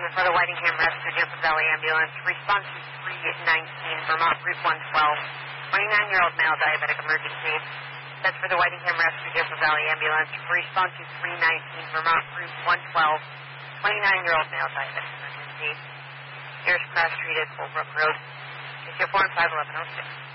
for the Whitingham Rescue Napa Valley Ambulance. Response is 319, Vermont Route 112. 29-year-old male diabetic emergency. That's for the Whitingham Rescue Napa Valley Ambulance. Response is 319, Vermont Route 112. 29-year-old male diabetic emergency. Nearest cross street is Holbrook Road. 224 and 51106.